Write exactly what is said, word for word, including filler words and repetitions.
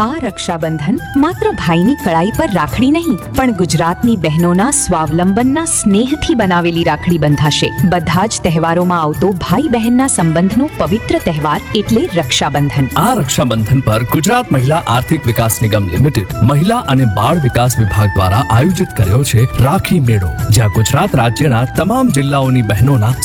આ રક્ષાબંધન માત્ર ભાઈની કળાઈ પર રાખડી નહીં, પણ ગુજરાતની બહેનોના સ્વાવલંબનના સ્નેહથી બનાવેલી રાખડી બંધાશે. બધા જ તહેવારોમાં આવતો ભાઈ બહેનના સંબંધનો પવિત્ર તહેવાર એટલે રક્ષાબંધન. આ રક્ષાબંધન પર ગુજરાત મહિલા આર્થિક વિકાસ નિગમ લિમિટેડ મહિલા અને બાળ વિકાસ વિભાગ દ્વારા આયોજિત કર્યો છે રાખી મેળો, જ્યાં ગુજરાત રાજ્યના તમામ જિલ્લાઓની બહેનોના